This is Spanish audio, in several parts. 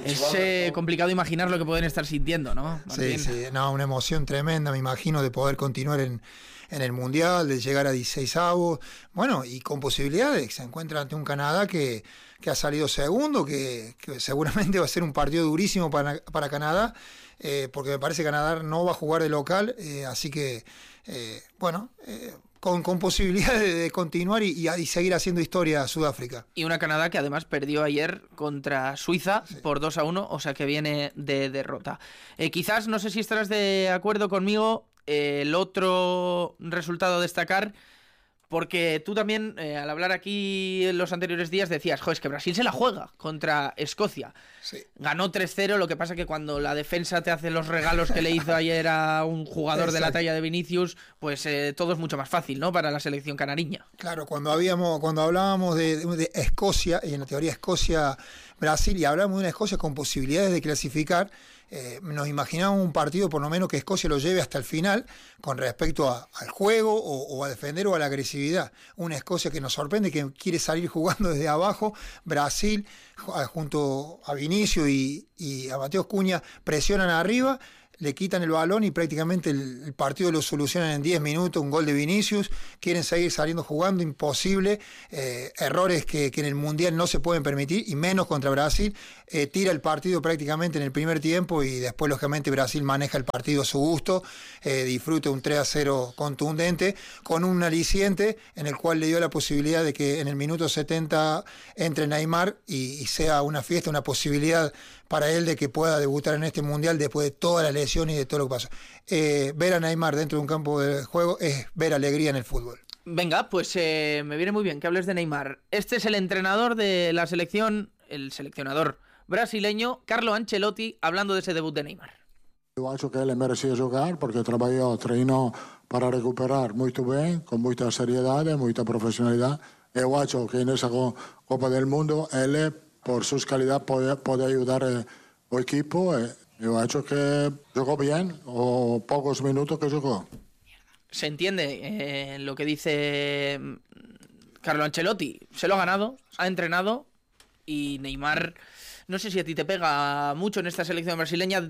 Es complicado imaginar lo que pueden estar sintiendo, ¿no, Martín? Sí, no, una emoción tremenda, me imagino, de poder continuar en el Mundial, de llegar a 16avos, bueno, y con posibilidades. Se encuentra ante un Canadá que ha salido segundo, que seguramente va a ser un partido durísimo para Canadá, porque me parece que Canadá no va a jugar de local, así que, con posibilidades de continuar y seguir haciendo historia a Sudáfrica. Y una Canadá que además perdió ayer contra Suiza por 2-1, o sea que viene de derrota. Quizás, no sé si estarás de acuerdo conmigo, el otro resultado a destacar, porque tú también, al hablar aquí en los anteriores días, decías, es que Brasil se la juega contra Escocia. Sí. Ganó 3-0, lo que pasa que cuando la defensa te hace los regalos que le hizo ayer a un jugador de la talla de Vinicius, pues todo es mucho más fácil, ¿no?, para la selección canariña. Claro, cuando hablábamos de Escocia, y en la teoría Escocia-Brasil, y hablamos de una Escocia con posibilidades de clasificar, nos imaginábamos un partido por lo menos que Escocia lo lleve hasta el final con respecto al juego o a defender o a la agresividad. Una Escocia que nos sorprende, que quiere salir jugando desde abajo. Brasil, junto a Vinicius y a Mateus Cunha, presionan arriba, le quitan el balón y prácticamente el partido lo solucionan en 10 minutos, un gol de Vinicius. Quieren seguir saliendo jugando, imposible, errores que en el Mundial no se pueden permitir, y menos contra Brasil. Tira el partido prácticamente en el primer tiempo, y después lógicamente Brasil maneja el partido a su gusto, disfruta un 3-0 contundente, con un aliciente en el cual le dio la posibilidad de que en el minuto 70 entre Neymar y sea una fiesta, una posibilidad para él de que pueda debutar en este Mundial después de toda la lesión y de todo lo que pasó. Ver a Neymar dentro de un campo de juego es ver alegría en el fútbol. Venga, pues me viene muy bien que hables de Neymar. Este es el entrenador de la selección, el seleccionador brasileño, Carlo Ancelotti, hablando de ese debut de Neymar. Eu acho que ele merecía jogar porque treinou para recuperar muito bem, com muita seriedade, muita profissionalidade. Eu acho que nessa Copa del Mundo ele, por sus calidades, pode ayudar o equipo. Eu acho que jugó bien, o pocos minutos que jugó. Se entiende lo que dice Carlo Ancelotti. Se lo ha ganado, ha entrenado, y Neymar, no sé si a ti te pega mucho en esta selección brasileña,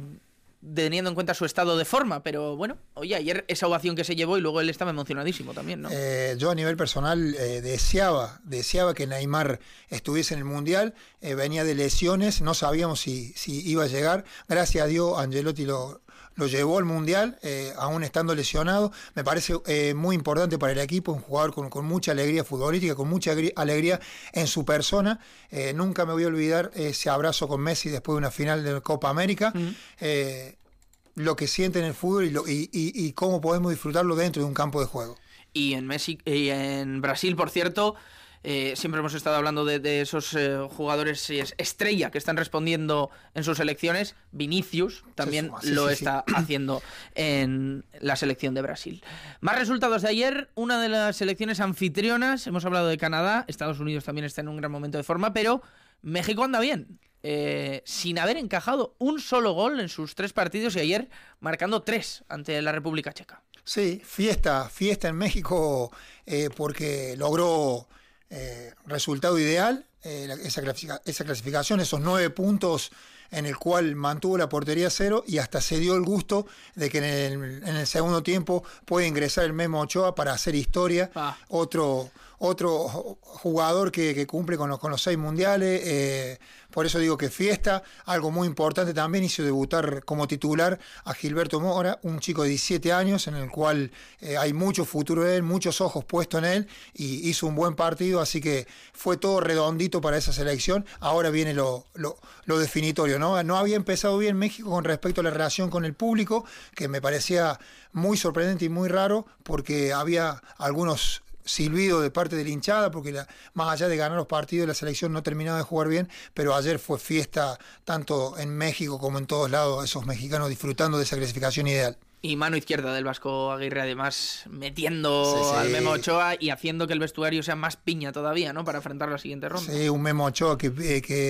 teniendo en cuenta su estado de forma, pero bueno, oye, ayer esa ovación que se llevó, y luego él estaba emocionadísimo también, ¿no? Yo a nivel personal deseaba que Neymar estuviese en el Mundial, venía de lesiones, no sabíamos si iba a llegar. Gracias a Dios Ancelotti lo llevó al Mundial, aún estando lesionado. Me parece muy importante para el equipo, un jugador con mucha alegría futbolística, con mucha alegría en su persona. Nunca me voy a olvidar ese abrazo con Messi después de una final de Copa América. Lo que siente en el fútbol y cómo podemos disfrutarlo dentro de un campo de juego. Y en Brasil, por cierto, siempre hemos estado hablando de esos jugadores estrella que están respondiendo en sus selecciones. Vinicius también está haciendo en la selección de Brasil. Más resultados de ayer. Una de las selecciones anfitrionas, hemos hablado de Canadá, Estados Unidos también está en un gran momento de forma, pero México anda bien, sin haber encajado un solo gol en sus 3 partidos, y ayer marcando 3 ante la República Checa. Sí, fiesta en México, porque logró resultado ideal, esa clasificación, esos 9 puntos en el cual mantuvo la portería 0, y hasta se dio el gusto de que en el segundo tiempo puede ingresar el Memo Ochoa para hacer historia. Otro jugador que cumple con los 6 mundiales. Por eso digo que fiesta. Algo muy importante también, hizo debutar como titular a Gilberto Mora, un chico de 17 años en el cual hay mucho futuro en él, muchos ojos puestos en él, y hizo un buen partido, así que fue todo redondito para esa selección. Ahora viene lo definitorio, ¿no? No había empezado bien México con respecto a la relación con el público, que me parecía muy sorprendente y muy raro, porque había algunos silbido de parte de la hinchada, porque más allá de ganar los partidos, la selección no terminaba de jugar bien, pero ayer fue fiesta tanto en México como en todos lados, esos mexicanos disfrutando de esa clasificación ideal. Y mano izquierda del Vasco Aguirre, además, metiendo al Memo Ochoa y haciendo que el vestuario sea más piña todavía, ¿no?, para afrontar la siguiente ronda. Sí, un Memo Ochoa que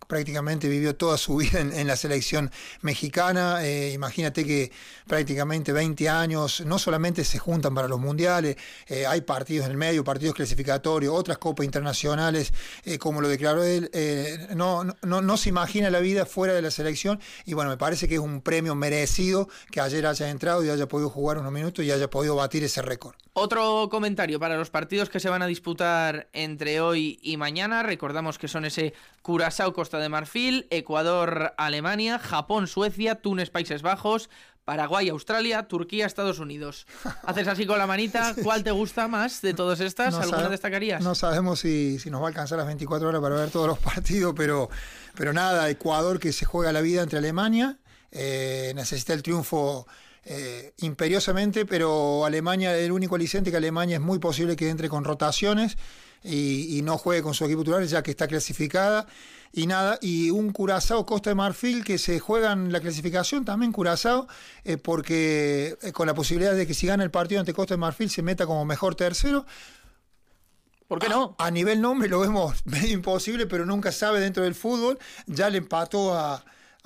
prácticamente vivió toda su vida en la selección mexicana. Imagínate que prácticamente 20 años, no solamente se juntan para los mundiales, hay partidos en el medio, partidos clasificatorios, otras copas internacionales, como lo declaró él, no se imagina la vida fuera de la selección, y bueno, me parece que es un premio merecido que ayer haya entrado y haya podido jugar unos minutos y haya podido batir ese récord. Otro comentario para los partidos que se van a disputar entre hoy y mañana. Recordamos que son ese Curazao, Costa de Marfil, Ecuador, Alemania, Japón, Suecia, Túnez, Países Bajos, Paraguay, Australia, Turquía, Estados Unidos. Haces así con la manita, ¿cuál te gusta más de todas estas? ¿Alguna destacarías? No sabemos si nos va a alcanzar las 24 horas para ver todos los partidos, pero nada, Ecuador, que se juega la vida entre Alemania, necesita el triunfo imperiosamente, pero Alemania, el único aliciente que Alemania es muy posible que entre con rotaciones y no juegue con su equipo titular, ya que está clasificada. Y nada, y un Curazao Costa de Marfil que se juegan la clasificación también Curazao, porque con la posibilidad de que si gana el partido ante Costa de Marfil se meta como mejor tercero. ¿Por qué no? A nivel nombre lo vemos medio imposible, pero nunca sabe dentro del fútbol. Ya le empató a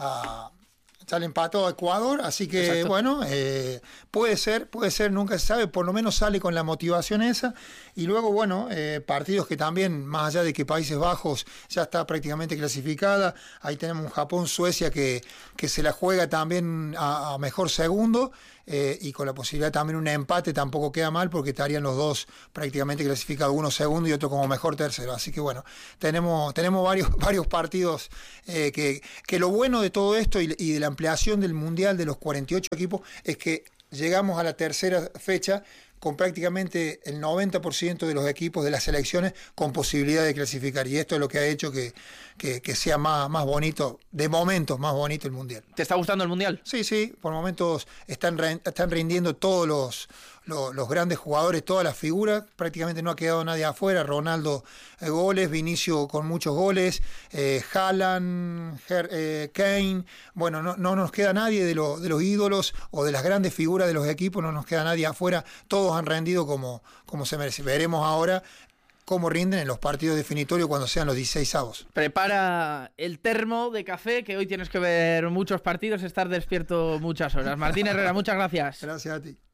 Ecuador, así que exacto. Bueno, puede ser, nunca se sabe, por lo menos sale con la motivación esa. Y luego, bueno, partidos que también, más allá de que Países Bajos ya está prácticamente clasificada, ahí tenemos un Japón-Suecia que se la juega también a mejor segundo, y con la posibilidad también un empate tampoco queda mal, porque estarían los dos prácticamente clasificados, uno segundo y otro como mejor tercero. Así que bueno, tenemos varios partidos, que lo bueno de todo esto y de la ampliación del Mundial de los 48 equipos es que llegamos a la tercera fecha con prácticamente el 90% de los equipos de las selecciones con posibilidad de clasificar, y esto es lo que ha hecho que sea más bonito, de momentos más bonito el Mundial. ¿Te está gustando el Mundial? Sí, por momentos están rindiendo todos los grandes jugadores, todas las figuras, prácticamente no ha quedado nadie afuera. Ronaldo goles, Vinicio con muchos goles, Haaland, Kane, bueno, no nos queda nadie de los ídolos o de las grandes figuras de los equipos, no nos queda nadie afuera, todos han rendido como se merece. Veremos ahora cómo rinden en los partidos definitorios cuando sean los 16avos. Prepara el termo de café, que hoy tienes que ver muchos partidos, estar despierto muchas horas. Martín Herrera, muchas gracias. Gracias a ti.